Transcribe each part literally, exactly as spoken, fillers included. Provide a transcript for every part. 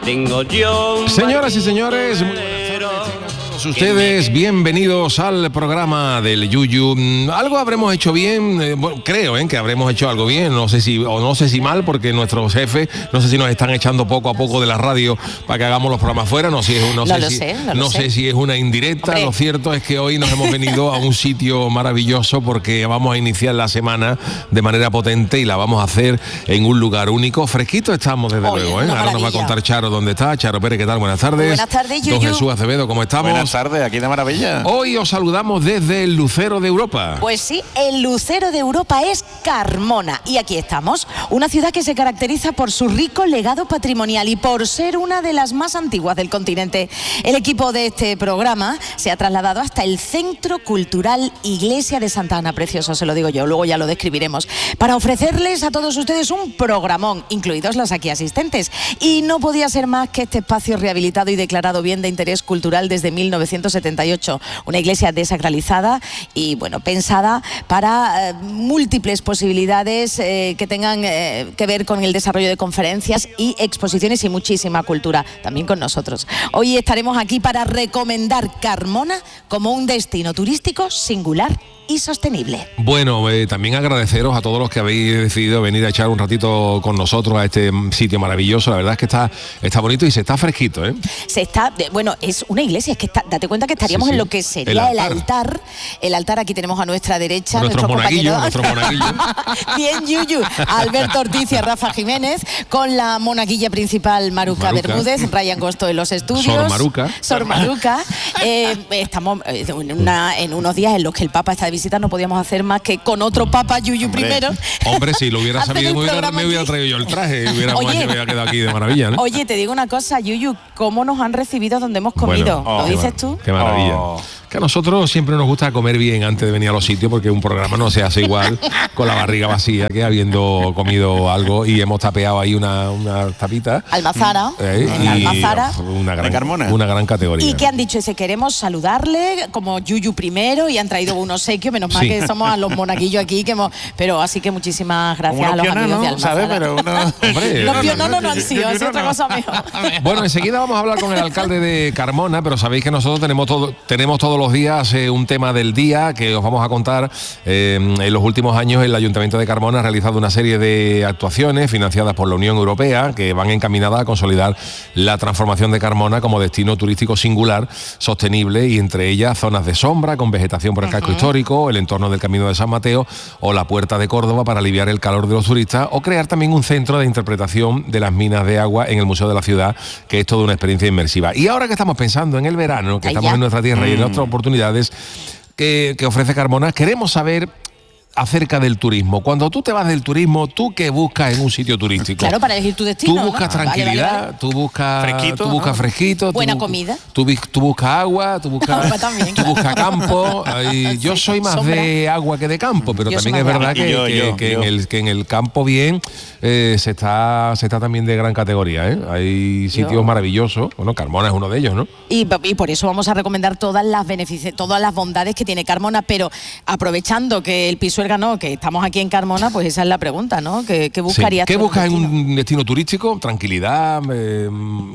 tengo yo. Señoras y señores, muy buenas tardes. Ustedes, bienvenidos al programa del Yuyu. Algo habremos hecho bien, eh, bueno, creo eh, que habremos hecho algo bien, no sé si o no sé si mal, porque nuestros jefes, no sé si nos están echando poco a poco de la radio para que hagamos los programas fuera, no, si es, no, no sé, lo si, sé, no no lo sé sé. si es una indirecta. Hombre. Lo cierto es que hoy nos hemos venido a un sitio maravilloso porque vamos a iniciar la semana de manera potente y la vamos a hacer en un lugar único. Fresquito estamos desde Oye, luego, ¿eh? una Ahora nos va a maravilla. contar Charo dónde está. Charo Pérez, ¿qué tal? Buenas tardes. Buenas tardes, Don Yuyu. Jesús Acevedo, ¿cómo estamos? Buenas tardes, aquí de maravilla. Hoy os saludamos desde el Lucero de Europa. Pues sí, el lucero de Europa es Carmona. Y aquí estamos, una ciudad que se caracteriza por su rico legado patrimonial y por ser una de las más antiguas del continente. El equipo de este programa se ha trasladado hasta el Centro Cultural Iglesia de Santa Ana. Precioso, se lo digo yo, luego ya lo describiremos. Para ofrecerles a todos ustedes un programón, incluidos los aquí asistentes. Y no podía ser más que este espacio rehabilitado y declarado bien de interés cultural desde mil novecientos setenta y ocho. Una iglesia desacralizada y, bueno, pensada para eh, múltiples posibilidades eh, que tengan eh, que ver con el desarrollo de conferencias y exposiciones y muchísima cultura, también con nosotros. Hoy estaremos aquí para recomendar Carmona como un destino turístico singular y sostenible. Bueno, eh, también agradeceros a todos los que habéis decidido venir a echar un ratito con nosotros a este sitio maravilloso. La verdad es que está, está bonito y se está fresquito, ¿eh? Se está, bueno, es una iglesia, es que está, date cuenta que estaríamos Sí, sí. en lo que sería El el altar. altar. El altar, aquí tenemos a nuestra derecha, Nuestros nuestro monaguillos, compañero. nuestros monaguillos. Bien, Yuyu, Alberto Ortiz y a Rafa Jiménez, con la monaguilla principal Maruca, Maruca. Bermúdez, Ryan Gosto en los estudios. Sor Maruca. Sor Maruca. Eh, estamos eh, en, una, en unos días en los que el Papa está de visita, no podíamos hacer más que con otro Papa, Yuyu Hombre. primero. Hombre, si lo hubiera hacer sabido, el me hubiera, programa me hubiera aquí. traído yo el traje y hubiera, Oye. me hubiera quedado aquí de maravilla, ¿no? Oye, te digo una cosa, Yuyu, ¿cómo nos han recibido donde hemos comido? Bueno, ¿Lo qué dices mar- tú? Qué maravilla. Oh. Que a nosotros siempre nos gusta comer bien antes de venir a los sitios porque un programa no se hace igual con la barriga vacía que habiendo comido algo y hemos tapeado ahí una, una tapita. Almazara, Eh, en la y, Almazara. uf, una gran, ¿De Carmona? una gran categoría. ¿Y qué han dicho? Ese queremos saludarle como Yuyu primero y han traído un obsequio, menos mal Sí. que somos a los monaguillos aquí, que hemos, pero así que muchísimas gracias Unos a los amigos de pioneros, Almazara. ¿sabes? Pero uno... Hombre, Los piononos no han sido, es otra cosa mejor. Bueno, enseguida vamos a hablar con el alcalde de Carmona, pero sabéis que nosotros tenemos todo, tenemos todos los días eh, un tema del día que os vamos a contar. Eh, en los últimos años el Ayuntamiento de Carmona ha realizado una serie de actuaciones financiadas por la Unión Europea que van encaminadas a consolidar la transformación de Carmona como destino turístico singular, sostenible y entre ellas zonas de sombra con vegetación por el casco histórico, el entorno del Camino de San Mateo o la Puerta de Córdoba para aliviar el calor de los turistas o crear también un centro de interpretación de las minas de agua en el Museo de la Ciudad, que es toda una experiencia inmersiva. Y ahora que estamos pensando en el verano, que Ay, estamos ya. en nuestra tierra y en otras oportunidades que, que ofrece Carmona, queremos saber acerca del turismo. Cuando tú te vas del turismo, ¿tú qué buscas en un sitio turístico? Claro, para elegir tu destino. Tú ¿no? buscas Vale, vale, tranquilidad, vale. tú buscas Fresquito, tú buscas ¿no? fresquito, Buena tú, comida. Tú, tú, tú buscas agua, tú buscas, Agua también, tú claro. buscas campo. Y yo Sí, soy más sombra. de agua que de campo, pero Yo soy también es más de verdad agua. que, Y yo, que- yo, que yo. en el que en el campo bien eh, se está se está también de gran categoría, ¿eh? Hay sitios Yo- maravillosos. Bueno, Carmona es uno de ellos, ¿no? Y, y por eso vamos a recomendar todas las benefici- todas las bondades que tiene Carmona, pero aprovechando que el Pisuerga no, que estamos aquí en Carmona, pues esa es la pregunta, ¿no? ¿Qué, qué Sí. buscarías ¿Qué tú buscas en destino? un destino turístico? Tranquilidad, eh,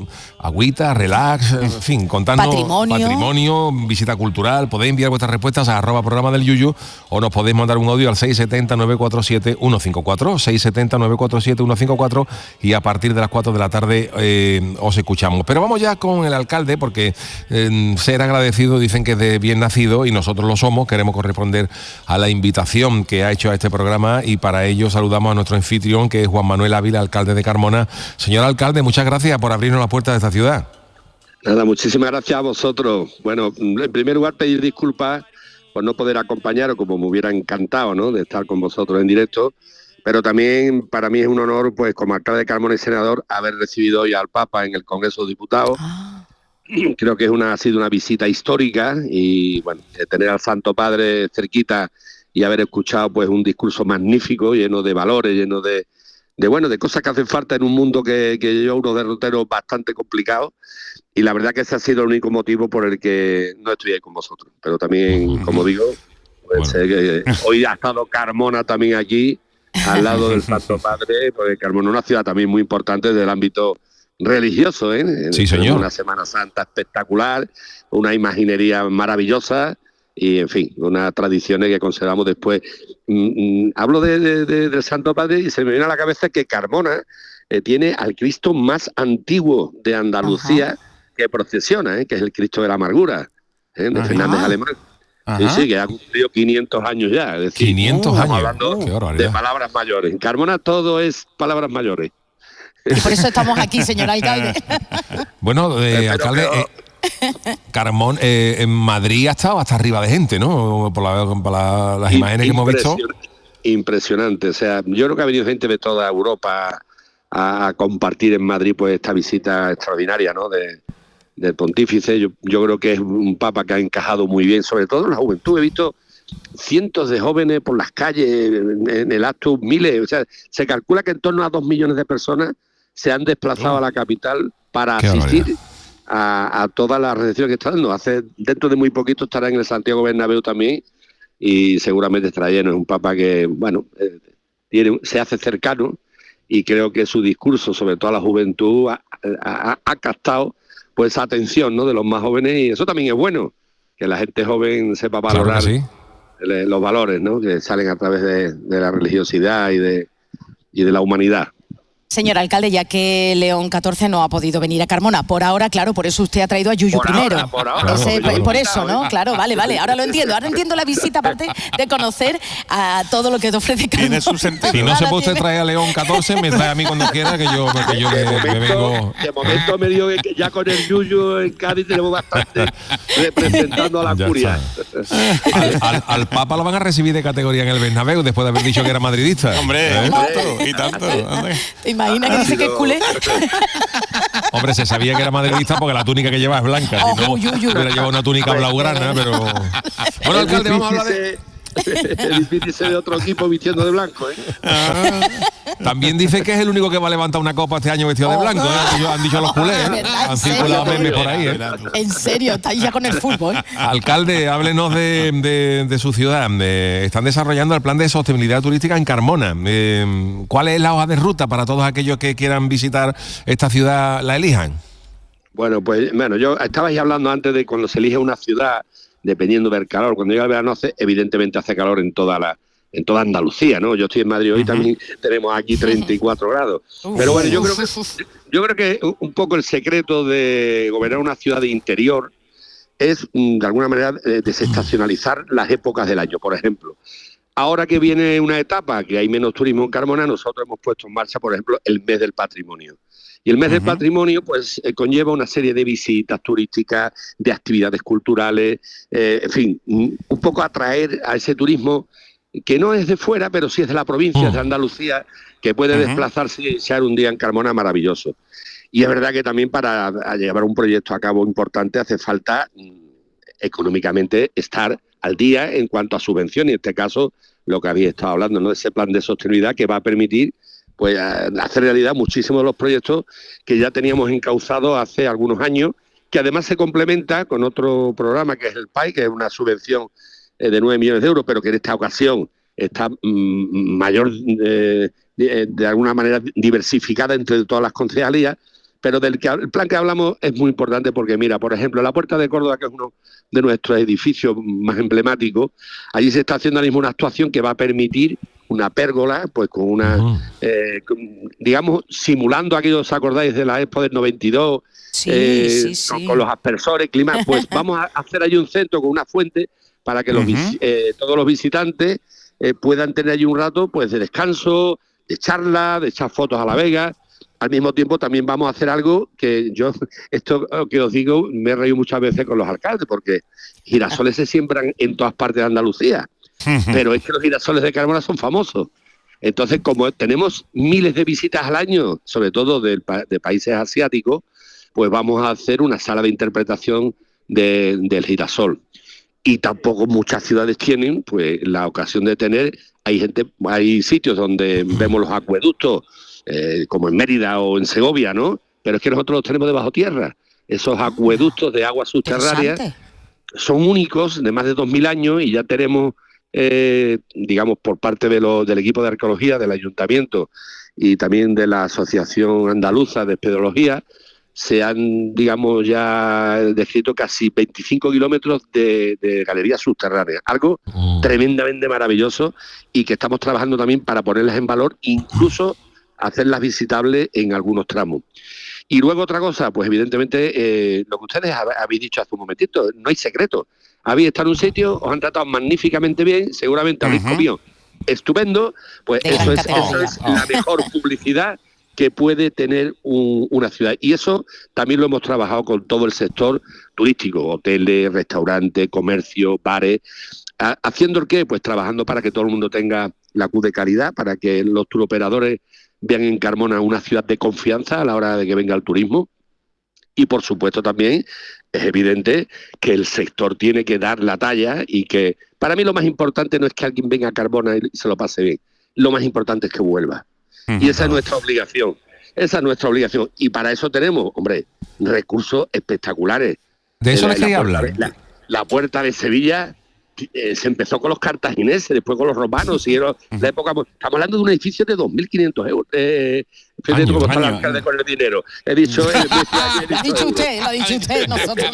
agüita, relax, en fin, contando Patrimonio. patrimonio, visita cultural. Podéis enviar vuestras respuestas a arroba programa del Yuyu o nos podéis mandar un audio al seis siete cero, nueve cuatro siete, uno cinco cuatro, seis siete cero, nueve cuatro siete, uno cinco cuatro y a partir de las cuatro de la tarde eh, os escuchamos. Pero vamos ya con el alcalde porque eh, ser agradecido dicen que es de bien nacido y nosotros lo somos. Queremos corresponder a la invitación que ha hecho a este programa y para ello saludamos a nuestro anfitrión, que es Juan Manuel Ávila, alcalde de Carmona. Señor alcalde, muchas gracias por abrirnos las puertas de esta ciudad. Nada, muchísimas gracias a vosotros. Bueno, en primer lugar pedir disculpas por no poder acompañaros, como me hubiera encantado, ¿no?, de estar con vosotros en directo, pero también para mí es un honor, pues como alcalde de Carmona y senador, haber recibido hoy al Papa en el Congreso de Diputados. Ah, Creo que es una, ha sido una visita histórica y bueno, eh, tener al Santo Padre cerquita y haber escuchado pues un discurso magnífico, lleno de valores, lleno de, de bueno, de cosas que hacen falta en un mundo que, que lleva unos derroteros bastante complicados. Y la verdad que ese ha sido el único motivo por el que no estoy ahí con vosotros. Pero también, como digo, pues, Bueno. eh, que hoy ha estado Carmona también aquí, al lado del Santo Padre, porque Carmona es una ciudad también muy importante del ámbito religioso, ¿eh? Sí, señor. Una Semana Santa espectacular, una imaginería maravillosa y, en fin, unas tradiciones que conservamos después. Mm, mm, hablo de, de, de, del Santo Padre y se me viene a la cabeza que Carmona eh, tiene al Cristo más antiguo de Andalucía. Ajá. Que procesiona, ¿eh? Que es el Cristo de la Amargura, ¿eh? De Ajá. Fernández Alemán. Ajá. Sí, sí, que ha cumplido quinientos años ya. Es decir, quinientos uh, años. Hablando uh, de palabras mayores. En Carmona todo es palabras mayores. Y por eso estamos aquí, señor alcalde. Bueno, eh, alcalde, eh, Carmón, eh, en Madrid ha estado hasta arriba de gente, ¿no? Por, la, por la, las imágenes que hemos visto. Impresionante. O sea, yo creo que ha venido gente de toda Europa a, a compartir en Madrid pues esta visita extraordinaria, ¿no? De, del pontífice. Yo, yo creo que es un papa que ha encajado muy bien, sobre todo en la juventud. He visto cientos de jóvenes por las calles, en, en el acto, miles. O sea, se calcula que en torno a dos millones de personas se han desplazado oh. a la capital para Qué asistir a, a toda la recepción que está dando. Hace, dentro de muy poquito estará en el Santiago Bernabéu también y seguramente estará lleno. Es un papa que, bueno, eh, tiene, se hace cercano y creo que su discurso, sobre todo a la juventud, ha, ha, ha captado pues esa atención, ¿no? De los más jóvenes, y eso también es bueno, que la gente joven sepa valorar claro sí. los valores, ¿no? Que salen a través de, de la religiosidad y de, y de la humanidad. Señor alcalde, ya que León catorce no ha podido venir a Carmona, por ahora, claro, por eso usted ha traído a Yuyu por primero. Ahora, por ahora, Ese, por, por eso, ¿no? ¿eh? Claro, vale, vale, ahora lo entiendo. Ahora entiendo la visita, aparte de conocer a todo lo que te ofrece Carmona. Tiene su sentido. Si no se puede usted traer a León catorce, me trae a mí cuando quiera, que yo, que yo de, me, momento, me vengo... de momento me digo que ya con el Yuyu en Cádiz tenemos bastante representando a la ya curia. Al, al, al Papa lo van a recibir de categoría en el Bernabéu después de haber dicho que era madridista. Hombre, ¿eh? y tanto, y tanto. ¿Te imaginas que dice que es culé? Hombre, se sabía que era madridista porque la túnica que lleva es blanca. Oh, si no, uy, uy, uy. hubiera llevado una túnica blaugrana, pero... Bueno, alcalde, vamos a hablar de... Es difícil ser de otro equipo vistiendo de blanco, ¿eh? Ah, también dice que es el único que va a levantar una copa este año vestido de blanco, ¿eh? Han dicho los culés, ¿eh? Han circulado memes por ahí, ¿eh? En serio, está ya con el fútbol. Alcalde, háblenos de, de, de su ciudad. De, están desarrollando el plan de sostenibilidad turística en Carmona. Eh, ¿Cuál es la hoja de ruta para todos aquellos que quieran visitar esta ciudad, la elijan? Bueno, pues, bueno, yo estabais hablando antes de cuando se elige una ciudad, dependiendo del calor. Cuando llega el verano, hace, evidentemente hace calor en toda la en toda Andalucía, ¿no? Yo estoy en Madrid hoy, uh-huh. También tenemos aquí treinta y cuatro grados. Pero bueno, yo creo que yo creo que un poco el secreto de gobernar una ciudad de interior es, de alguna manera, desestacionalizar las épocas del año. Por ejemplo, ahora que viene una etapa que hay menos turismo en Carmona, nosotros hemos puesto en marcha, por ejemplo, el mes del patrimonio. Y el mes uh-huh. del patrimonio pues eh, conlleva una serie de visitas turísticas, de actividades culturales, eh, en fin, un poco atraer a ese turismo que no es de fuera, pero sí es de la provincia, uh-huh. de Andalucía, que puede uh-huh. desplazarse y echar un día en Carmona maravilloso. Y es verdad que también para llevar un proyecto a cabo importante hace falta económicamente estar al día en cuanto a subvención, y en este caso lo que habéis estado hablando, ¿no? Ese plan de sostenibilidad que va a permitir pues hacer realidad muchísimos de los proyectos que ya teníamos encauzados hace algunos años, que además se complementa con otro programa que es el P A I, que es una subvención eh, de nueve millones de euros, pero que en esta ocasión está mmm, mayor, eh, de, de alguna manera diversificada entre todas las concejalías, pero del que el plan que hablamos es muy importante porque, mira, por ejemplo, la Puerta de Córdoba, que es uno de nuestros edificios más emblemáticos, allí se está haciendo ahora mismo una actuación que va a permitir una pérgola, pues con una, uh-huh. eh, con, digamos, simulando aquello, ¿os acordáis de la Expo del noventa y dos? Sí, eh, sí, sí. Con, con los aspersores, clima, pues vamos a hacer allí un centro con una fuente para que los, uh-huh. eh, todos los visitantes eh, puedan tener allí un rato pues de descanso, de charla, de echar fotos a la vega. Al mismo tiempo también vamos a hacer algo que yo, esto que os digo, me he reído muchas veces con los alcaldes, porque girasoles se siembran en todas partes de Andalucía, pero es que los girasoles de Carmona son famosos. Entonces, como tenemos miles de visitas al año, sobre todo de, de países asiáticos, pues vamos a hacer una sala de interpretación de, del girasol. Y tampoco muchas ciudades tienen pues la ocasión de tener, hay gente, hay sitios donde vemos los acueductos, Eh, como en Mérida o en Segovia, ¿no? Pero es que nosotros los tenemos debajo tierra. Esos acueductos de aguas subterráneas son únicos, de más de dos mil años, y ya tenemos, eh, digamos, por parte de lo, del equipo de arqueología del ayuntamiento y también de la Asociación Andaluza de Espeleología, se han, digamos, ya descrito casi veinticinco kilómetros de, de galerías subterráneas, algo oh. tremendamente maravilloso y que estamos trabajando también para ponerlas en valor, incluso hacerlas visitables en algunos tramos. Y luego otra cosa, pues evidentemente eh, lo que ustedes habéis dicho hace un momentito, no hay secreto. Habéis estado en un sitio, os han tratado magníficamente bien, seguramente habéis uh-huh. comido estupendo, pues eso es, eso es la mejor publicidad que puede tener un, una ciudad. Y eso también lo hemos trabajado con todo el sector turístico, hoteles, restaurantes, comercio, bares. ¿A, ¿Haciendo el qué? Pues trabajando para que todo el mundo tenga la Q de calidad, para que los turoperadores vean en Carmona una ciudad de confianza a la hora de que venga el turismo. Y por supuesto también es evidente que el sector tiene que dar la talla y que para mí lo más importante no es que alguien venga a Carmona y se lo pase bien. Lo más importante es que vuelva. Y esa es nuestra obligación, esa es nuestra obligación. Y para eso tenemos, hombre, recursos espectaculares. De eso les quería hablar. La, la Puerta de Sevilla eh, se empezó con los cartagineses, después con los romanos, siguieron la época. Estamos hablando de un edificio de dos mil quinientos euros. Eh, fíjate año, cómo está el año, alcalde año. con el dinero. He dicho, eh, Lo ha dicho usted, lo ha dicho usted, nosotros.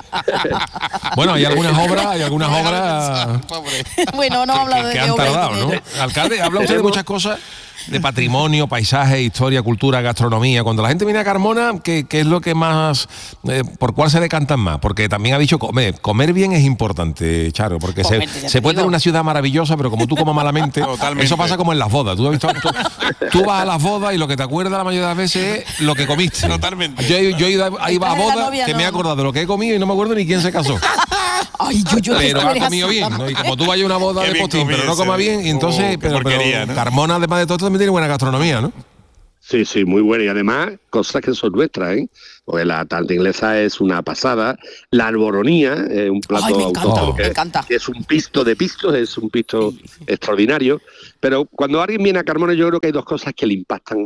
Bueno, hay algunas obras, hay algunas obras. Bueno, no ha hablado de que han obras. tardado, ¿no? Alcalde, habla usted de muchas cosas. De patrimonio, paisaje, historia, cultura, gastronomía. Cuando la gente viene a Carmona, ¿qué, qué es lo que más, eh, por cuál se decantan más? Porque también ha dicho comer. Comer bien es importante, Charo, porque comer, se, se puede tener una ciudad maravillosa, pero como tú comas malamente, totalmente. Eso pasa como en las bodas. Tú, has visto, tú, tú vas a las bodas y lo que te acuerdas la mayoría de las veces es lo que comiste. Totalmente. Yo, yo he ido a, iba a bodas que no. me he acordado de lo que he comido y no me acuerdo ni quién se casó. Ay, yo, yo, pero ha comido bien, ¿no? Y como tú vayas a una boda de postín, pero no coma bien, y entonces, uh, pero, pero ¿no? Carmona, además de todo esto, también tiene buena gastronomía, ¿no? Sí, sí, muy buena. Y además, cosas que son nuestras, ¿eh? Pues la tarta inglesa es una pasada. La alboronía, eh, un plato Ay, me encanta, autóctono me que, encanta. que es un pisto de pistos, es un pisto extraordinario. Pero cuando alguien viene a Carmona, yo creo que hay dos cosas que le impactan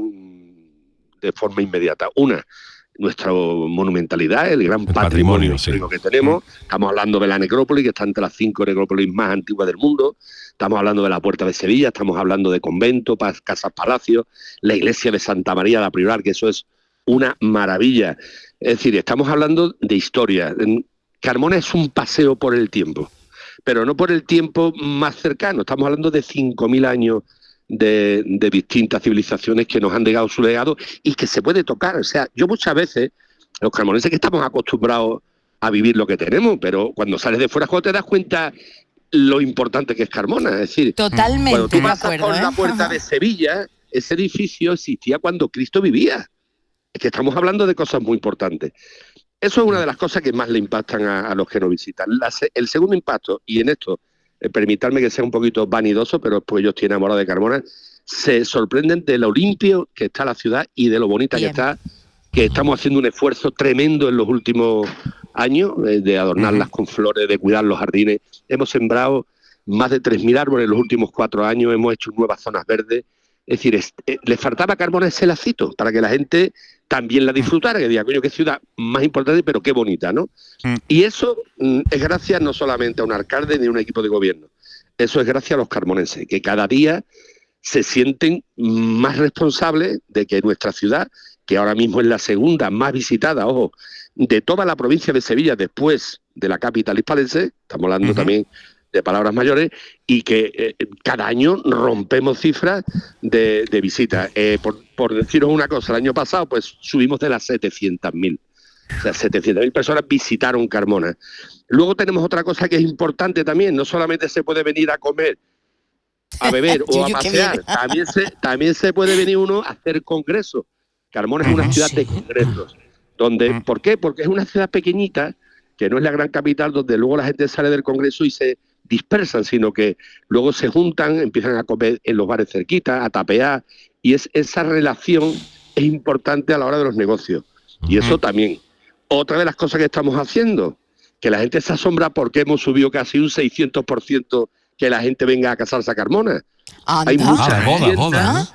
de forma inmediata. Una, nuestra monumentalidad, el gran el patrimonio, patrimonio sí. que tenemos. Estamos hablando de la necrópolis, que está entre las cinco necrópolis más antiguas del mundo. Estamos hablando de la Puerta de Sevilla, estamos hablando de convento, casas palacios, la iglesia de Santa María la Prioral, que eso es una maravilla. Es decir, estamos hablando de historia. Carmona es un paseo por el tiempo, pero no por el tiempo más cercano. Estamos hablando de cinco mil años De, de distintas civilizaciones que nos han dejado su legado y que se puede tocar. O sea, yo muchas veces, los carmoneses que estamos acostumbrados a vivir lo que tenemos, pero cuando sales de fuera, cuando te das cuenta lo importante que es Carmona. Es decir, totalmente cuando tú pasas de acuerdo, por ¿eh? la Puerta de Sevilla, ese edificio existía cuando Cristo vivía. Es que estamos hablando de cosas muy importantes. Eso es una de las cosas que más le impactan a, a los que nos visitan. La, el segundo impacto, y en esto Eh, permitirme que sea un poquito vanidoso, pero pues yo estoy enamorado de Carmona, se sorprenden de lo limpio que está la ciudad y de lo bonita Bien. que está, que estamos haciendo un esfuerzo tremendo en los últimos años, eh, de adornarlas uh-huh. con flores, de cuidar los jardines. Hemos sembrado más de tres mil árboles en los últimos cuatro años, hemos hecho nuevas zonas verdes. Es decir, es, eh, le faltaba a Carmona ese lacito para que la gente también la disfrutara, que diga, coño, qué ciudad más importante, pero qué bonita, ¿no? Mm. Y eso mm, es gracias no solamente a un alcalde ni a un equipo de gobierno, eso es gracias a los carmonenses, que cada día se sienten más responsables de que nuestra ciudad, que ahora mismo es la segunda más visitada, ojo, de toda la provincia de Sevilla, después de la capital hispalense, estamos hablando uh-huh. también de palabras mayores, y que eh, cada año rompemos cifras de, de visitas. Eh, por, por deciros una cosa, el año pasado pues subimos de las setecientas mil. O sea, setecientas mil personas visitaron Carmona. Luego tenemos otra cosa que es importante también, no solamente se puede venir a comer, a beber o a pasear, también se, también se puede venir uno a hacer congresos. Carmona es una ciudad de congresos. Donde, ¿por qué? Porque es una ciudad pequeñita, que no es la gran capital, donde luego la gente sale del congreso y se dispersan, sino que luego se juntan, empiezan a comer en los bares cerquitas, a tapear, y es, esa relación es importante a la hora de los negocios. Y eso también. Otra de las cosas que estamos haciendo, que la gente se asombra porque hemos subido casi un seiscientos por ciento que la gente venga a casarse a Carmona. Anda. Hay mucha ah, boda, gente, boda, ¿no?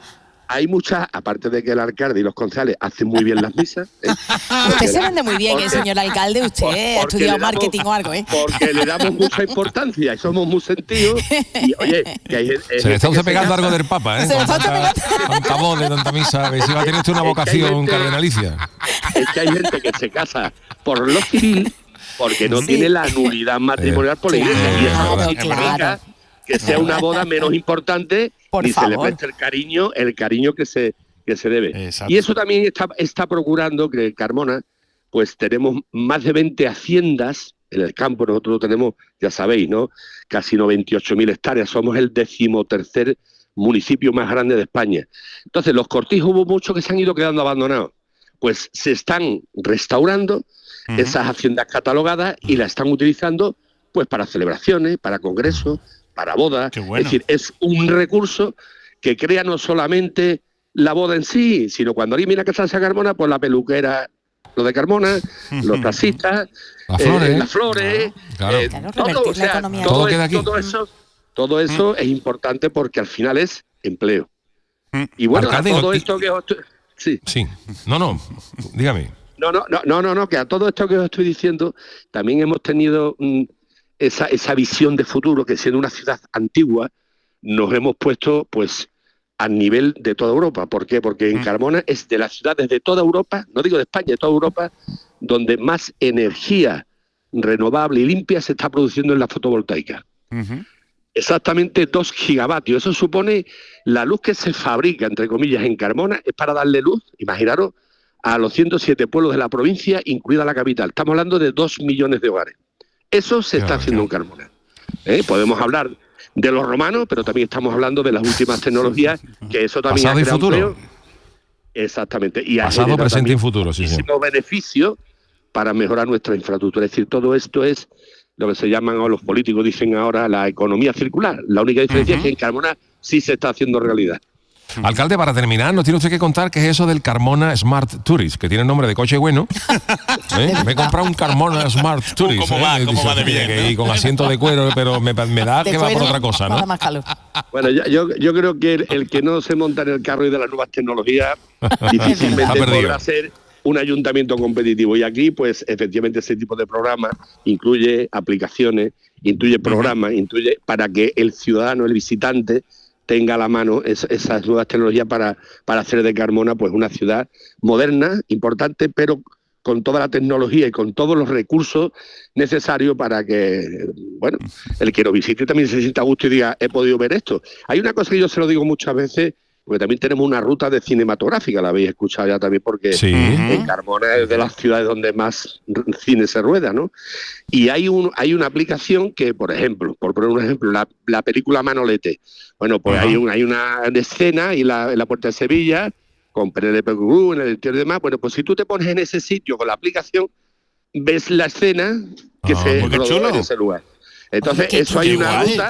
hay muchas, aparte de que el alcalde y los concejales hacen muy bien las misas. ¿eh? Usted se vende muy bien, el señor alcalde, usted ha estudiado damos, marketing o algo, ¿eh? Porque le damos mucha importancia y somos muy sentidos. Y oye, que hay, se le está usted pegando algo del Papa, ¿eh? Se con tanta, tanta voz de tanta misa, a ver si va a tener usted una vocación gente, cardenalicia. Es que hay gente que se casa por lo civil porque no sí. tiene la nulidad matrimonial eh, por la iglesia. Claro, y eso significa claro. que sea una boda menos importante y se le preste el cariño, el cariño que se que se debe. Exacto. Y eso también está, está procurando que en Carmona pues tenemos más de veinte haciendas en el campo. Nosotros tenemos, ya sabéis, ¿no? Casi noventa y ocho mil hectáreas. Somos el decimotercer municipio más grande de España. Entonces, los cortijos hubo muchos que se han ido quedando abandonados. Pues se están restaurando uh-huh. esas haciendas catalogadas y las están utilizando pues para celebraciones, para congresos, para bodas. Bueno. Es decir, es un recurso que crea no solamente la boda en sí, sino cuando alguien viene a casarse a Carmona, pues la peluquera, lo de Carmona, los taxistas, las flores, eh, las flores claro. Eh, claro, todo, o sea, todo, todo, es, queda aquí. todo eso, todo eso mm. es importante porque al final es empleo. Mm. Y bueno, alcalde, a todo y... esto que os estoy... sí. sí, no, no, dígame. No, no, no, no, no, no, que a todo esto que os estoy diciendo también hemos tenido mm, esa, esa visión de futuro que siendo una ciudad antigua nos hemos puesto pues a nivel de toda Europa. ¿Por qué? Porque en Carmona es de las ciudades de toda Europa, no digo de España, de toda Europa, donde más energía renovable y limpia se está produciendo en la fotovoltaica. Uh-huh. Exactamente dos gigavatios. Eso supone la luz que se fabrica, entre comillas, en Carmona, es para darle luz, imaginaros, a los ciento siete pueblos de la provincia, incluida la capital. Estamos hablando de dos millones de hogares. Eso se está haciendo en Carmona. ¿Eh? Podemos hablar de los romanos, pero también estamos hablando de las últimas tecnologías, que eso también pasado ha y futuro. Empleo. Exactamente. Y pasado, presente y futuro, sí, sí. beneficio para mejorar nuestra infraestructura. Es decir, todo esto es lo que se llaman, o los políticos dicen ahora, la economía circular. La única diferencia uh-huh. es que en Carmona sí se está haciendo realidad. Alcalde, para terminar, nos tiene usted que contar qué es eso del Carmona Smart Tourist, que tiene nombre de coche bueno. ¿Eh? Me he comprado un Carmona Smart Tourist. ¿Cómo va? ¿eh? ¿Cómo Dice, va de bien? Que, y con asiento de cuero, pero me, me da de que cuero, va por otra cosa, ¿no? Más calor. Bueno, yo, yo, yo creo que el, el que no se monta en el carro y de las nuevas tecnologías difícilmente podrá ser un ayuntamiento competitivo. Y aquí, pues, efectivamente, ese tipo de programa incluye aplicaciones, incluye programas, uh-huh. incluye para que el ciudadano, el visitante, tenga a la mano es, esas nuevas tecnologías para, para hacer de Carmona pues una ciudad moderna, importante, pero con toda la tecnología y con todos los recursos necesarios para que, bueno, el que lo visite también se sienta a gusto y diga, he podido ver esto. Hay una cosa que yo se lo digo muchas veces, porque también tenemos una ruta de cinematográfica, la habéis escuchado ya también, porque sí. en Carmona es de las ciudades donde más cine se rueda, ¿no? Y hay un hay una aplicación que, por ejemplo, por poner un ejemplo, la, la película Manolete. Bueno, pues uh-huh. hay, un, hay una escena y la, en la Puerta de Sevilla, con Penélope Cruz, en el interior y demás. Bueno, pues si tú te pones en ese sitio con la aplicación, ves la escena que uh-huh. se rodó en ese lugar. Entonces, oh, eso hay una ruta...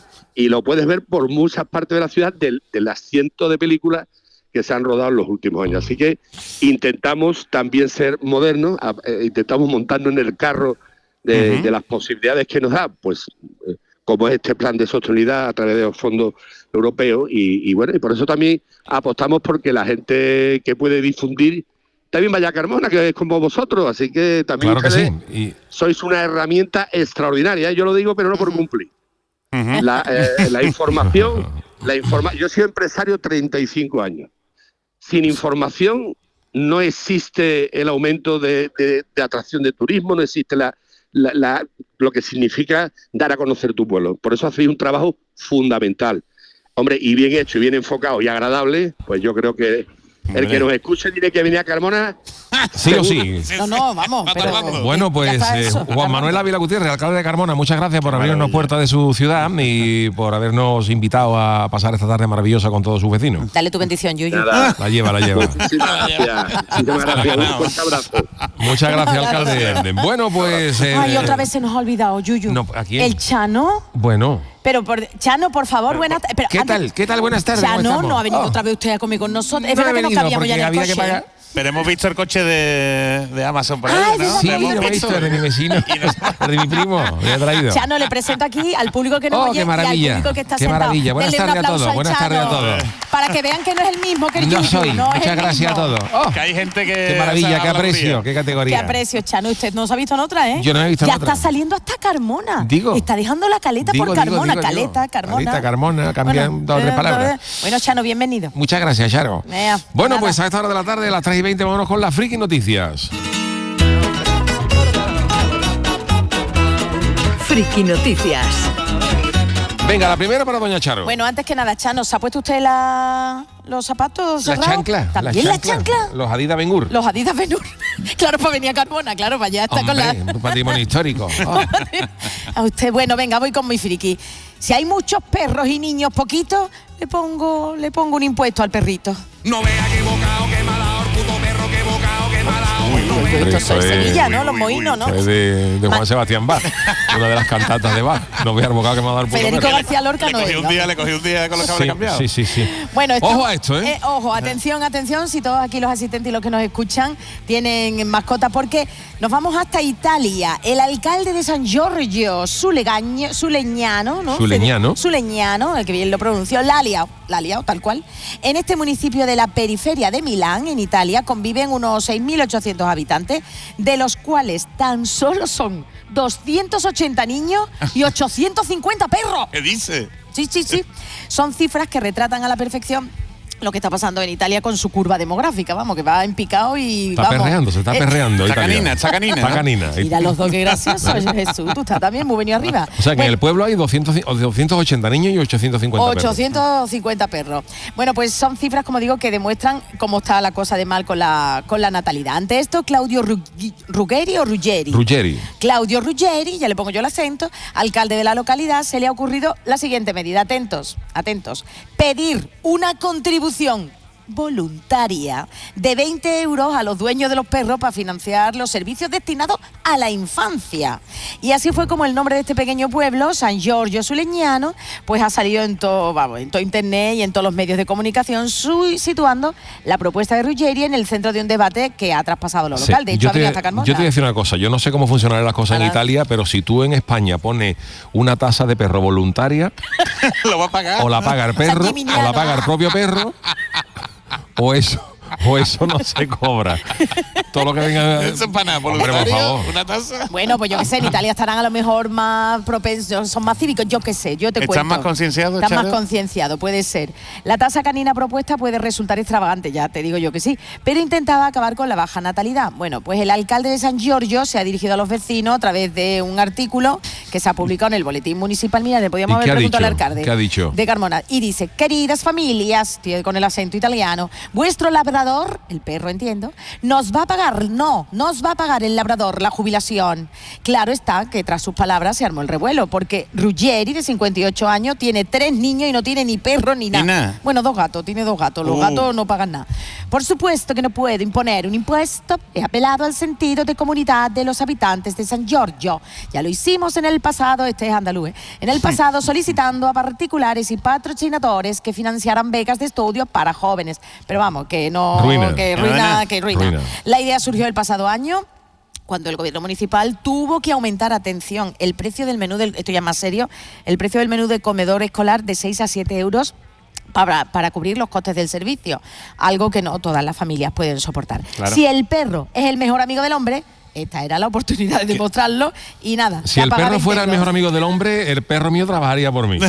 Y lo puedes ver por muchas partes de la ciudad de, de las cientos de películas que se han rodado en los últimos años. Así que intentamos también ser modernos, a, eh, intentamos montarnos en el carro de, uh-huh. de las posibilidades que nos da, pues eh, como es este plan de sostenibilidad a través de los fondos europeos. Y, y bueno, y por eso también apostamos porque la gente que puede difundir también vaya a Carmona, que es como vosotros. Así que también claro ustedes que sí. y... sois una herramienta extraordinaria. Yo lo digo, pero no por cumplir. Uh-huh. La, eh, la información, la informa- yo soy empresario treinta y cinco años. Sin información no existe el aumento de, de, de atracción de turismo, no existe la, la, la, lo que significa dar a conocer tu pueblo. Por eso hacéis un trabajo fundamental. Hombre, y bien hecho, y bien enfocado y agradable, pues yo creo que el que nos escuche tiene que venir a Carmona. Sí o sí. No, no, vamos. Pero, bueno, pues eh, Juan Manuel Ávila Gutiérrez, alcalde de Carmona, muchas gracias por abrirnos puertas de su ciudad y por habernos invitado a pasar esta tarde maravillosa con todos sus vecinos. Dale tu bendición, Yuyu. Nada. La lleva, la lleva. Muchísimas gracias. Muchísimas gracias. Un fuerte abrazo. Muchas gracias, alcalde. Bueno, pues... Eh, Ay, otra vez se nos ha olvidado, Yuyu. No, ¿a quién? El Chano. Bueno... Pero, por, Chano, por favor, buenas tardes. ¿Qué tal? ¿Qué tal? Buenas tardes. Chano, no ha venido oh. otra vez usted a comer con nosotros. Es no verdad que nos cabíamos ya en el coche. Pagar... Pero hemos visto el coche de, de Amazon por ahí, ah, ¿no? Sí, lo he visto, es de mi vecino, es de mi primo, me ha traído. Chano, le presento aquí al público que nos oh, oye qué maravilla, y al público que está qué sentado. maravilla. Buenas Denle tardes a todos, buenas Chano. tardes a todos. para que vean que no es el mismo que el No yuyu, soy. no es Muchas el gracias mismo. a todos. Oh, Que hay gente que... qué maravilla, qué aprecio, qué Qué categoría. aprecio, Chano. Usted no se ha visto en otra, ¿eh? Yo no he visto en ya otra. está saliendo hasta Carmona. Digo. Está dejando la caleta Digo, por digo, Carmona. digo, caleta, digo. Carmona. Caleta, Carmona, cambian dos o tres eh, palabras. Bueno, Chano, bienvenido. Muchas gracias, Charo. Vea, Bueno, nada. pues a esta hora de la tarde, a las tres y veinte, vámonos con las friki noticias. Friki Noticias. Venga, la primera para doña Charo. Bueno, antes que nada, Chano, ¿se ha puesto usted la, los zapatos la cerrados? chancla. ¿También la chancla? Los Adidas Ben-Hur. Los Adidas Ben-Hur. Claro, para venir a Carmona, claro, para allá está con la... Hombre, un patrimonio histórico. Oh. A usted, bueno, venga, voy con mi friki. Si hay muchos perros y niños poquitos, le pongo, le pongo un impuesto al perrito. No vea que bocao, que malao, puto perro, que bocao, que malao. No vea. Esto Eso es es- Sevilla, ¿no? Los moinos, ¿no? Es de, de Juan Ma- Sebastián Bach, una de las cantatas de Bach. No voy a bocado que me va a dar puto Federico perro. García Lorca Le no cogí es. un ¿no? día, le cogí un día con los cables Sí, cambiados. sí, sí, sí. Bueno, esto- Ojo a esto, ¿eh? Ojo, atención, atención, si todos aquí los asistentes y los que nos escuchan tienen mascota, porque nos vamos hasta Italia. El alcalde de San Giorgio, Sulegaño, Suleñano, ¿no? Suleñano. Suleñano, el que bien lo pronunció, la ha liado, la ha liado, tal cual. En este municipio de la periferia de Milán, en Italia, conviven unos seis mil ochocientos habitantes, de los cuales tan solo son doscientos ochenta niños y ochocientos cincuenta perros. ¿Qué dice? Sí, sí, sí. Son cifras que retratan a la perfección lo que está pasando en Italia con su curva demográfica, vamos, que va en picado y Está vamos. perreando, se está Eh, perreando. Está Italia. canina, está canina, Está ¿no? canina. Mira los dos, qué gracioso, Jesús. Tú estás también muy venido arriba. O sea que en Bueno, el pueblo hay doscientos, o doscientos ochenta niños y ochocientos cincuenta perros. ochocientos cincuenta perros. Bueno, pues son cifras, como digo, que demuestran cómo está la cosa de mal con la, con la natalidad. Ante esto, Claudio Ruggi- Ruggeri o Ruggeri. Ruggeri. Claudio Ruggeri, ya le pongo yo el acento, alcalde de la localidad, se le ha ocurrido la siguiente medida. Atentos, atentos. Pedir una contribución voluntaria de veinte euros a los dueños de los perros para financiar los servicios destinados a la infancia. Y así fue como el nombre de este pequeño pueblo, San Giorgio Suleñano, pues ha salido en todo, vamos, en todo internet y en todos los medios de comunicación, su- situando la propuesta de Ruggeri en el centro de un debate que ha traspasado lo Sí, local. De hecho, yo, ha venido te, hasta Carmona. yo te voy a decir una cosa, yo no sé cómo funcionarán las cosas en Ahora- Italia, pero si tú en España pones una tasa de perro voluntaria, Lo va a pagar. o la paga el perro, o la paga el propio perro, o eso, o eso no se cobra. Todo lo que venga. Eso es para nada, Hombre, por voluntario, favor. una taza. Bueno, pues yo qué sé, en Italia estarán a lo mejor más propensos, son más cívicos, yo qué sé, yo te ¿Están cuento. más concienciados, Están más Charo? concienciados, puede ser. La tasa canina propuesta puede resultar extravagante, ya te digo yo que sí, pero intentaba acabar con la baja natalidad. Bueno, pues el alcalde de San Giorgio se ha dirigido a los vecinos a través de un artículo que se ha publicado en el boletín municipal. Mira, le podíamos ¿Y haber qué ha preguntado al dicho? alcalde ¿Qué ha dicho? de Carmona. Y dice, queridas familias, tiene con el acento italiano, vuestro labrador, el perro entiendo, nos va a pagar, no, nos va a pagar el labrador la jubilación. Claro está que tras sus palabras se armó el revuelo, porque Ruggeri, de cincuenta y ocho años, tiene tres niños y no tiene ni perro ni nada. nada. Bueno, dos gatos, tiene dos gatos, los Uh. gatos no pagan nada. Por supuesto que no puedo imponer un impuesto, he apelado al sentido de comunidad de los habitantes de San Giorgio. Ya lo hicimos en el pasado, este es andaluz, ¿eh? En el pasado solicitando a particulares y patrocinadores que financiaran becas de estudio para jóvenes. Pero vamos, que no... Ruina. Que Ruina. ruina, que ruina. Ruina. La idea surgió el pasado año, cuando el gobierno municipal tuvo que aumentar, atención, el precio del menú, del, esto ya más serio, el precio del menú de comedor escolar de seis a siete euros para, para cubrir los costes del servicio, algo que no todas las familias pueden soportar. Claro. Si el perro es el mejor amigo del hombre, esta era la oportunidad de demostrarlo y nada. Si ya el paga perro veinte fuera el euros. mejor amigo del hombre, el perro mío trabajaría por mí.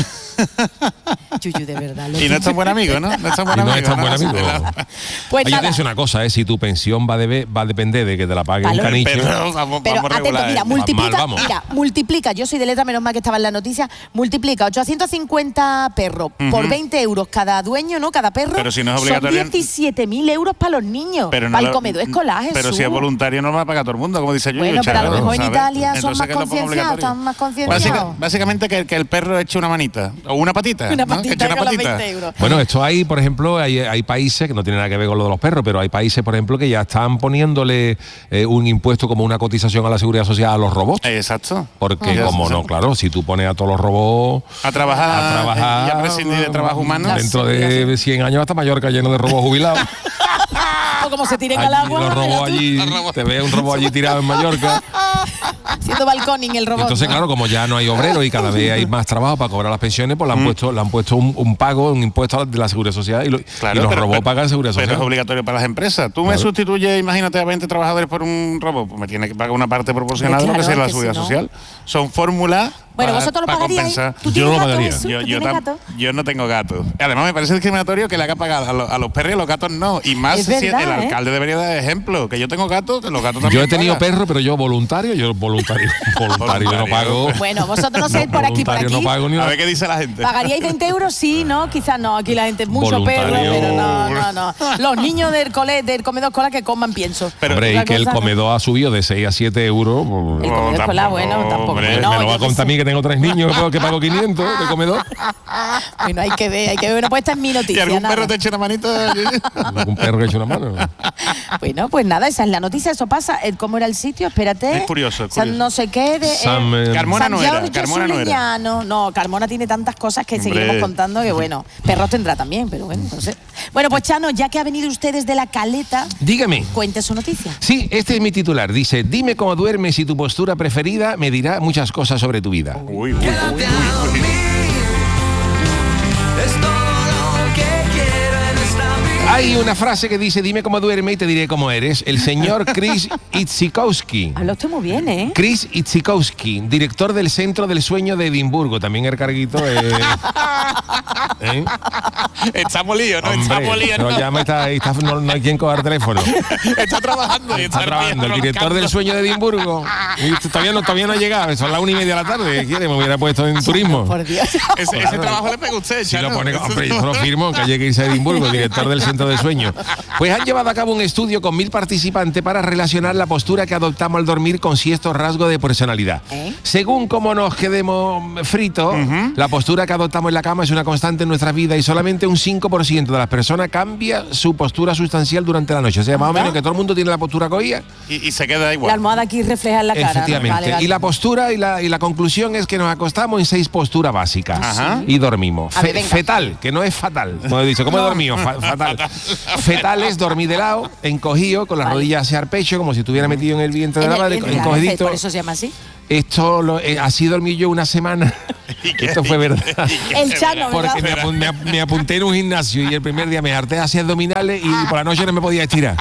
Yuyu, de verdad. lo Y no es tan buen amigo, ¿no? No es tan buen Y no amigo. es tan buen amigo. Pues Oye, nada. te dice una cosa, ¿eh? Si tu pensión va, debe- va a depender de que te la pague un Valor. caniche. Pero vamos, Pero vamos atento, regular. mira, ¿eh? multiplica, Mal vamos. mira, multiplica, yo soy de letra, menos mal que estaba en la noticia, multiplica ochocientos cincuenta perros por veinte euros cada dueño, ¿no? Cada perro. Pero si no es obligatorio- Son diecisiete mil euros para los niños, Pero no para el lo- comedor escolar, Pero Jesús. si es voluntario no lo va a pagar todo el mundo, como dice yo. Bueno, pero a lo Charo, mejor en ¿sabes? Italia son Entonces más que lo ponga concienciados, obligatorio. están más concienciados. Básica- básicamente que, que el perro eche una manita o una patita. Una ¿no? patita Que eche una con los patita. veinte euros. Bueno, esto hay, por ejemplo, hay, hay países que no tienen nada que ver con lo de los perros, pero hay países, por ejemplo, que ya están poniéndole eh, un impuesto como una cotización a la seguridad social a los robots. Exacto. Porque, Ah. como no, claro, si tú pones a todos los robots A trabajar, a trabajar y a prescindir de trabajo humano. dentro de cien años hasta Mallorca lleno de robots jubilados. O como se tiren Allí, al agua. los mira robots tú. allí, te ves un robot allí tirado en Mallorca. Haciendo balconing el robot. Entonces, ¿no? claro, como ya no hay obreros y cada vez hay más trabajo para cobrar las pensiones, pues le han Mm. puesto, le han puesto un, un pago, un impuesto de la Seguridad Social y, lo- Claro, y los pero- robots pero- pagan Seguridad Pero Social. es obligatorio para las empresas. Tú me Claro. sustituyes, imagínate, a veinte trabajadores por un robot, pues me tiene que pagar una parte proporcional de lo que Claro, sea la que si seguridad no- social. Son fórmulas Bueno, para, vosotros lo para pagaríais. compensar. ¿Tú Yo tienes no lo gato, pagaría. Jesús? Yo, ¿Tú yo, tienes tam- gato? yo no tengo gato. Además, me parece discriminatorio que le haga pagar a, los- a los perros y a los gatos no. Y más Es si verdad, el ¿eh? alcalde debería dar ejemplo. Que yo tengo gatos, que los gatos también. Yo he tenido pagan. perro, pero yo voluntario, yo voluntario, voluntario, yo no pago. Bueno, vosotros no sé, por aquí, por voluntario aquí. no pago ni A una. ver qué dice la gente. ¿Pagaríais veinte euros? Sí, no, quizás no. Aquí la gente, mucho perro, Voluntario. pero no, no, no. Los niños del cole, del comedor escolar que coman pienso. Pero Hombre, otra y que el cosa no. comedor ha subido de seis a siete euros. pues, El No, comedor escolar, tampoco, bueno, tampoco. hombre, Bueno, me lo va yo a qué contar a sé. mí que tengo tres niños que pago quinientos de comedor. Bueno, hay que ver, hay que ver. Bueno, pues esta es mi ¿Y noticia. algún nada. perro te echa una manito? Un perro que ha hecho una mano. Bueno, pues nada, esa es la noticia, eso pasa. Eh, ¿Cómo era el sitio? Espérate. Es curioso, es San curioso. no sé qué de. Sam, eh, Carmona San no era, Giorgio Carmona no era. Sulignano. No, Carmona tiene tantas cosas que Hombre. seguiremos contando que bueno, perros tendrá también, pero bueno, no sé. Bueno, pues Chano, ya que ha venido usted desde la Caleta, Dígame. cuente su noticia. Sí, este es mi titular. Dice, dime cómo duermes y tu postura preferida me dirá muchas cosas sobre tu vida. Uy, uy, uy, uy, uy. Es todo lo que quiero en esta vida. Hay una frase que dice, dime cómo duerme y te diré cómo eres. El señor Chris Itzikowski. Habla usted muy bien, ¿eh? Chris Itzikowski, director del Centro del Sueño de Edimburgo. También el carguito es... ¿Eh? Está molido, ¿no? Está Hombre, molido, pero ¿no? llama, está, está- no, no hay quien coger teléfono. Está trabajando. y Está trabajando el director roncando. del Sueño de Edimburgo. Y todavía no, todavía no ha llegado, son las una y media de la tarde. ¿Qué quiere? Me hubiera puesto en turismo. Por Dios. Ese, ese trabajo le pega a usted, Si lo Chano. pone, hombre, yo lo firmo, que haya que irse a Edimburgo, director del Centro de Sueño. Pues han llevado a cabo un estudio con mil participantes para relacionar la postura que adoptamos al dormir con ciertos rasgos de personalidad. ¿Eh? Según cómo nos quedemos fritos, la postura que adoptamos en la cama es una constante en nuestra vida y solamente un cinco por ciento de las personas cambia su postura sustancial durante la noche. O sea, más o menos que todo el mundo tiene la postura cogida. Y, y se queda igual. La almohada aquí refleja en la cara. ¿no? Efectivamente. Vale, vale. Y la postura y la, y la conclusión es que nos acostamos en seis posturas básicas Ajá. y dormimos. A Fe- ver, venga. fetal, que no es fatal. Como he dicho, ¿cómo he No. dormido? Fa- fatal. Fetal es dormir de lado, encogido, con las Vale. rodillas hacia el pecho, como si estuviera metido en el vientre de En la el- madre, en el- encogidito. Por eso se llama así. Esto lo, eh, así dormí yo una semana. Esto fue verdad. El Chano, ¿verdad? Porque me, apun- me ap- me apunté en un gimnasio y el primer día me harté hacia abdominales y por la noche no me podía estirar.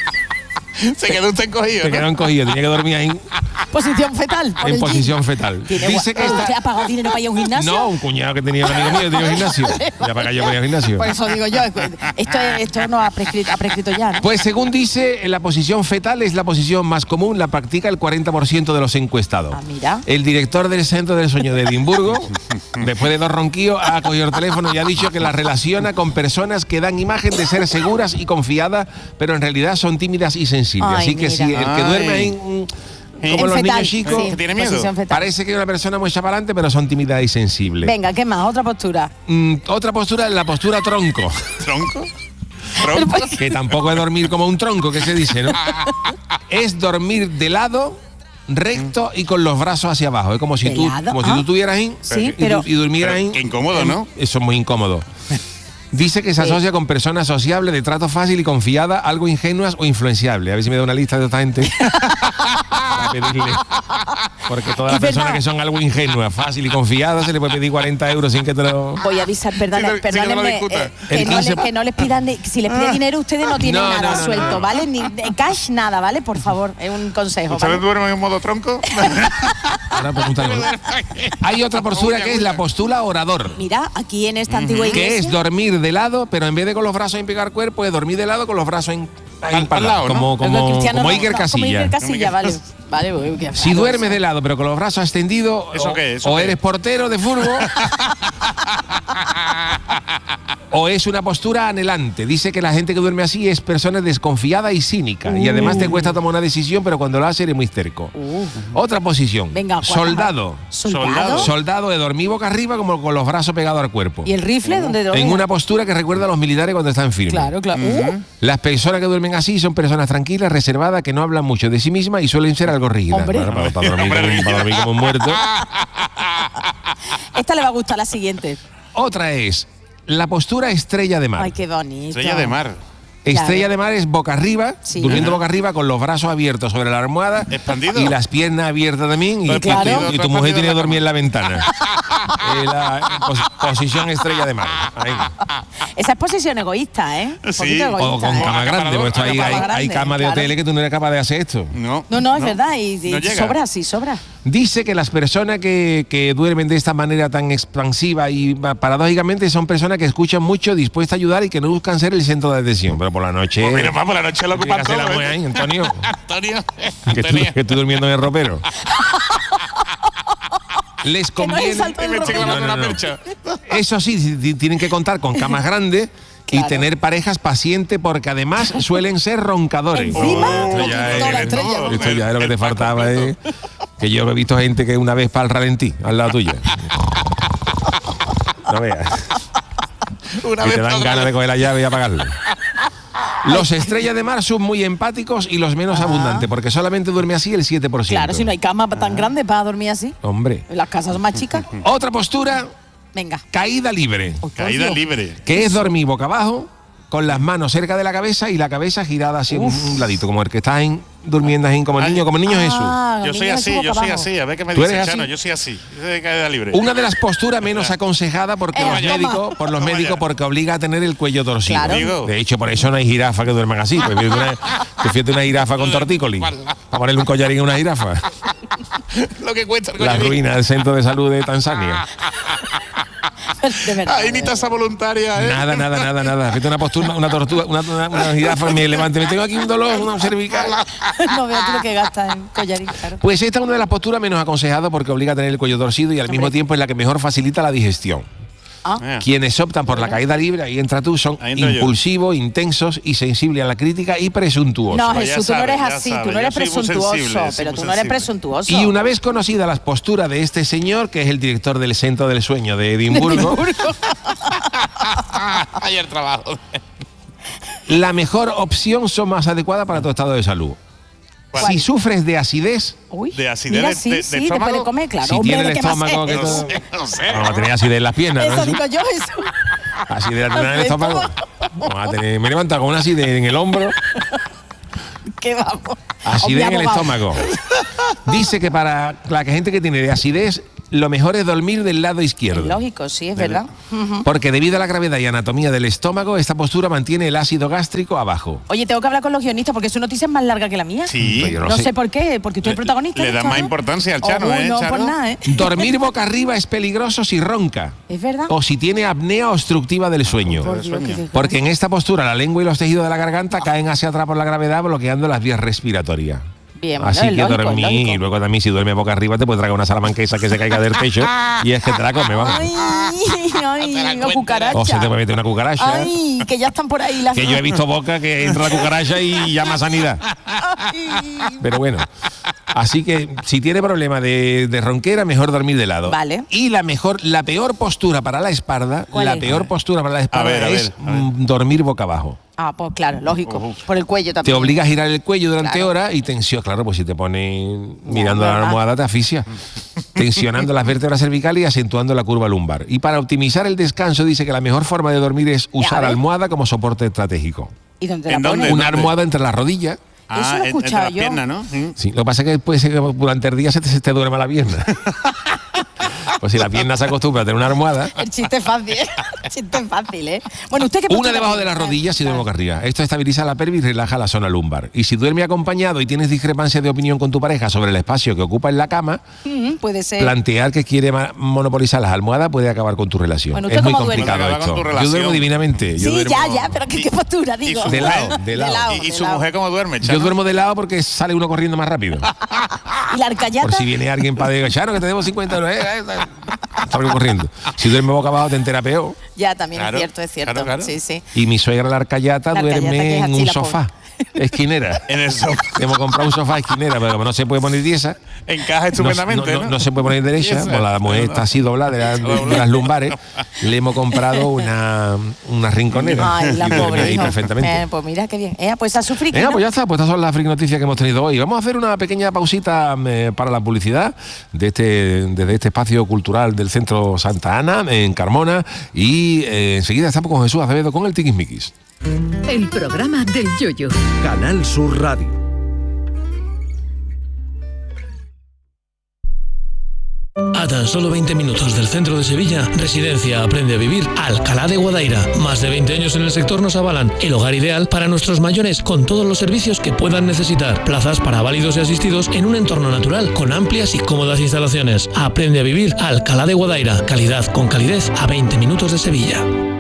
Se quedó usted encogido. Me ¿no? quedaba encogido, tenía que dormir ahí Posición fetal. por en el posición gym. fetal. Tiene Dice gua- que ¿Usted esta... ha pagado dinero para ir a un gimnasio? No, un cuñado que tenía un amigo mío, tenía un gimnasio. Ya para que yo voy al gimnasio. Por eso digo yo, esto, es- esto no ha prescrito, ha prescrito ya, ¿no? Pues según dice, la posición fetal es la posición más común, la practica el cuarenta por ciento de los encuestados. Ah, mira. El director del Centro del Sueño de Edimburgo, después de dos ronquillos, ha cogido el teléfono y ha dicho que la relaciona con personas que dan imagen de ser seguras y confiadas, pero en realidad son tímidas y sensibles. Ay, Así que mira. si el que Ay. duerme ahí, mm, como En los fetal, niños chicos, sí, que tiene miedo. posición fetal. parece que es una persona muy chapalante, pero son tímidas y sensibles. Venga, ¿qué más? Otra postura. Mm, otra postura es la postura tronco. ¿Tronco? ¿Tronco? Que tampoco es dormir como un tronco, que se dice, ¿no? Es dormir de lado, recto y con los brazos hacia abajo. Es como si ¿De tú, lado? como si Ah. tú estuvieras ahí Sí, y, pero- du- y durmieras Pero ahí. qué incómodo, ¿no? Eso es muy incómodo. Dice que se Sí. asocia con personas sociables, de trato fácil y confiada, algo ingenuas o influenciables. A ver si me da una lista de esta gente. Para pedirle. Porque todas las Es verdad. personas que son algo ingenuas, fácil y confiadas, se le puede pedir cuarenta euros sin que te lo... Voy a avisar, perdona, Sí, sí, que no lo perdónenme, discuta. eh, que, El no quince le- que no les pidan, ni- si les piden dinero ustedes no tienen No, nada no, no, no, suelto, no. ¿vale? Ni de cash, nada, ¿vale? Por favor, es un consejo, ¿Ustedes ¿vale? duermen en modo tronco? Ahora pregúntale. Hay otra postura que es la postura orador. Mira, aquí en esta antigua Que iglesia... es dormir de lado, pero en vez de con los brazos en pegar cuerpo, es dormir de lado con los brazos en, Al- en al lado, ¿no? como, Los como, cristianos como no, Iker no, Como Casillas. Iker Casillas, vale. Vale, uy, qué Si raro duermes eso. de lado, pero con los brazos extendidos, ¿Eso o, qué? ¿Eso o qué? eres portero de fútbol, o es una postura anhelante. Dice que la gente que duerme así es persona desconfiada y cínica. Y además te cuesta tomar una decisión, pero cuando lo hace eres muy terco. Otra posición. Venga, ¿cuál? soldado. ¿Soldado? Soldado de dormir boca arriba como con los brazos pegados al cuerpo. ¿Y el rifle dónde En duerme? una postura que recuerda a los militares cuando están firmes. Claro, claro. Uh, Las personas que duermen así son personas tranquilas, reservadas, que no hablan mucho de sí mismas y suelen ser algo rígidas. Hombre. Bueno, para, para dormir Hombre, como, rígida. para dormir como un muerto. esta le va a gustar, la siguiente. Otra es la postura estrella de mar. Ay, qué bonito. Estrella de mar. Estrella de mar es boca arriba, Sí. durmiendo boca arriba con los brazos abiertos sobre la almohada Expandido. y las piernas abiertas también. Y, Todo expandido, y tu todo mujer expandido tiene que en la dormir en la ventana. Eh, la pos- posición estrella de mar. Ahí. Esa es posición egoísta, ¿eh? Un Sí. poquito O egoísta, con ¿eh? cama grande, porque esto ahí Cama hay, grande, hay cama de claro. hoteles que tú no eres capaz de hacer esto. No, No, no, es verdad, y, y no llega. sobra, sí, sobra. Dice que las personas que, que duermen de esta manera tan expansiva y pa- paradójicamente son personas que escuchan mucho, dispuestas a ayudar y que no buscan ser el centro de atención. Pero por la noche... Pues mira, vamos, la noche lo ocupan Dígasela todo. muy ¿eh? ahí, Antonio. Antonio. que, tú, Antonio. que estoy durmiendo en el ropero. Les Que no es el conviene... salto del Me estoy ropero. colando No, no, una no. percha. Eso sí, sí, ti- tienen que contar con camas grandes Claro. y tener parejas pacientes porque además suelen ser roncadores. Encima, esto, con ya toda la es, estrella, ¿no? esto ya es lo que te faltaba. eh, que yo he visto gente que una vez para el ralentí al lado tuya. No veas. Una Y vez te dan para ganas otra. de coger la llave y apagarla. Los estrellas de mar son muy empáticos y los menos abundantes, porque solamente duerme así el siete por ciento. Claro, si no hay cama tan grande para dormir así. Hombre. Las casas son más chicas. Otra postura, Venga. caída libre, Oh, por Caída Dios. libre. que es dormir boca abajo, con las manos cerca de la cabeza y la cabeza girada hacia un, un ladito, como el que está en- durmiendo así, como niño, como niño Jesús. Ah, Yo los soy niños así, boca yo soy abajo. así. A ver qué me ¿Tú dice eres Chano. así? Yo soy así. Yo soy de caída libre. Una de las posturas menos aconsejada porque Eh, los toma. médicos, por los Toma médicos, ya. porque obliga a tener el cuello torcido. Claro. Digo. De hecho, por eso no hay jirafa que duerman así. Pues fíjate una, tú fíjate una jirafa con tortícolis. Para ponerle un collarín a una jirafa. Lo que cuesta el La collarín. ruina del centro de salud de Tanzania. De verdad. Ay, ni tasa voluntaria, ¿eh? Nada, nada, nada, nada. Fíjate una postura, una tortuga, una, una, una jirafa, me levante, me tengo aquí un dolor, una cervical. No veo tú lo que gastas en collarín, claro. Pues esta es una de las posturas menos aconsejadas porque obliga a tener el cuello torcido y al mismo tiempo es la que mejor facilita la digestión. Ah. Quienes optan por la caída libre, ahí entra tú, son Ahí entro yo. impulsivos, intensos y sensibles a la crítica y presuntuosos. No, Pues ya Jesús, tú no sabes, eres ya así, sabes, tú no yo eres soy muy presuntuoso, sensible, soy pero muy tú no eres sensible. presuntuoso. Y una vez conocida las posturas de este señor, que es el director del Centro del Sueño de Edimburgo, Ayer trabajo. la mejor opción son más adecuadas para tu estado de salud. ¿Cuál? Si sufres de acidez, Uy, de acidez mira, de- sí, de- de sí, estómago. después de comer, claro. si hombre, tienes ¿de el qué más estómago es? que No todo- sé, no sé. vamos a tener acidez en las piernas, Eso ¿no? digo yo, eso. Acidez la tener en el estómago. Vamos a tener, me levanta con una acidez en el hombro. Que vamos. Acidez en Hombre, el abogado. estómago. Dice que para la gente que tiene de acidez, lo mejor es dormir del lado izquierdo. Es lógico, sí, es verdad. Ujú. Porque debido a la gravedad y anatomía del estómago, esta postura mantiene el ácido gástrico abajo. Oye, tengo que hablar con los guionistas porque su noticia es más larga que la mía. Sí. Pues yo No lo sé por qué, porque tú eres protagonista. le de da esto, más ¿no? importancia al Chano, Oh, ¿eh, No, Chano? por nada, ¿eh? Dormir boca arriba es peligroso si ronca Es verdad. o si tiene apnea obstructiva del sueño. Por Dios, sueño. qué desgracia. Porque en esta postura la lengua y los tejidos de la garganta caen hacia atrás por la gravedad, bloqueando las vías respiratorias. Bien, bueno, Así es que lógico, es dormir, lógico. y luego también si duerme boca arriba te puede tragar una salamanquesa que se caiga del techo y es que te la come, vamos. Ay, ay, la una cuenta. cucaracha. O se te puede meter una cucaracha. Ay, que ya están por ahí las. Que yo he visto boca que entra la cucaracha y llama a sanidad. Ay. Pero bueno, así que si tiene problema de, de ronquera, mejor dormir de lado. Vale. Y la mejor, la peor postura para la espalda, ¿Cuál la es? peor postura para la espalda ver, a es ver, a ver. mm, dormir boca abajo. Ah, pues claro, lógico. Por el cuello Te también. obliga a girar el cuello durante Claro. horas y tensión. Claro, pues si te pones mirando a la verdad. almohada te asfixia. Tensionando las vértebras cervicales y acentuando la curva lumbar. Y para optimizar el descanso dice que la mejor forma de dormir es usar ver. almohada como soporte estratégico. ¿Y dónde la ¿En dónde? pones? Una dónde? almohada entre las rodillas. Ah, Eso lo he en- entre escuchado las yo. piernas, ¿no? Sí. Sí, lo que pasa es que puede ser que durante el día se te, se te duerma la pierna. Pues si la pierna se acostumbra a tener una almohada, El chiste es fácil, ¿eh? El chiste es fácil, ¿eh? Bueno, usted qué una postura debajo de tiene? las rodillas y de boca arriba. Esto estabiliza la pelvis y relaja la zona lumbar. Y si duerme acompañado y tienes discrepancia de opinión con tu pareja sobre el espacio que ocupa en la cama, Mm, puede ser. plantear que quiere ma- monopolizar las almohadas puede acabar con tu relación. Bueno, ¿usted es muy cómo duerme? complicado Acaba con esto. tu Yo relación. duermo divinamente. Yo Sí, duermo- ya, ya, pero ¿qué, qué postura, y digo? su De lado, mujer- de lado. ¿Y, y de su lado. mujer cómo duerme, Yo Chano? duermo de lado porque sale uno corriendo más rápido. ¿Y la arcayata? Por si viene alguien para decir, Chano, que te debo cincuenta euros. Eh, eh, eh. Salgo corriendo. Si duerme boca abajo te entera peor. Ya, también Claro, es cierto, es cierto. claro, claro. Sí, sí. Y mi suegra, la arcayata, La arcayata, duerme que es en así, un la sofá. Esquinera. En el sofá. Hemos comprado un sofá esquinera, pero como no se puede poner tiesa, Encaja no, estupendamente, no- ¿no? no- no se puede poner derecha, Eso. pues la mujer está así doblada de, la- de- de las lumbares. Le hemos comprado una, una rinconera. Ay, la Y duerme pobre. ahí hijo. perfectamente. Eh, pues mira qué bien. Eh, pues a su friki, Venga, ¿no? pues ya está, pues estas son las friki noticias que hemos tenido hoy. Vamos a hacer una pequeña pausita eh, para la publicidad de este, desde este espacio cultural del Centro Santa Ana, en Carmona, y eh, enseguida estamos con Jesús Acevedo con el Tiquismiquis. El programa del Yoyo. Canal Sur Radio. A tan solo veinte minutos del centro de Sevilla, Residencia Aprende a Vivir Alcalá de Guadaira. Más de veinte años en el sector nos avalan. El hogar ideal para nuestros mayores con todos los servicios que puedan necesitar. Plazas para válidos y asistidos en un entorno natural con amplias y cómodas instalaciones. Aprende a Vivir Alcalá de Guadaira. Calidad con calidez a veinte minutos de Sevilla.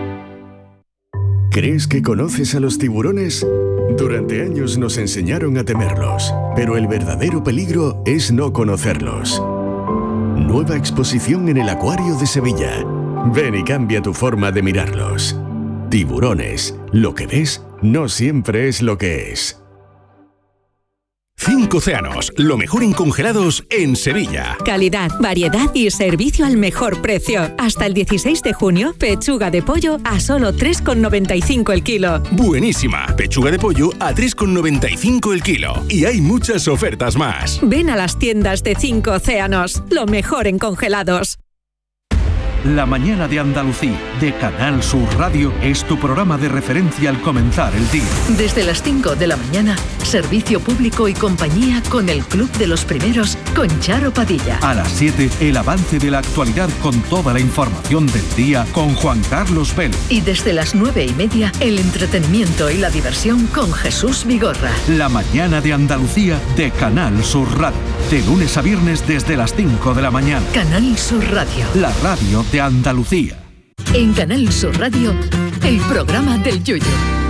¿Crees que conoces a los tiburones? Durante años nos enseñaron a temerlos, pero el verdadero peligro es no conocerlos. Nueva exposición en el Acuario de Sevilla. Ven y cambia tu forma de mirarlos. Tiburones. Lo que ves no siempre es lo que es. Cinco Océanos, lo mejor en congelados en Sevilla. Calidad, variedad y servicio al mejor precio. Hasta el dieciséis de junio, pechuga de pollo a solo tres con noventa y cinco el kilo. Buenísima, pechuga de pollo a tres con noventa y cinco el kilo. Y hay muchas ofertas más. Ven a las tiendas de Cinco Océanos, lo mejor en congelados. La mañana de Andalucía, de Canal Sur Radio, es tu programa de referencia al comenzar el día. Desde las cinco de la mañana, servicio público y compañía con el Club de los Primeros con Charo Padilla. A las siete, el avance de la actualidad con toda la información del día con Juan Carlos Vélez. Y desde las nueve y media, el entretenimiento y la diversión con Jesús Vigorra. La mañana de Andalucía, de Canal Sur Radio. De lunes a viernes desde las cinco de la mañana. Canal Sur Radio. La radio de Andalucía. En Canal Sur Radio, el programa del Yoyo.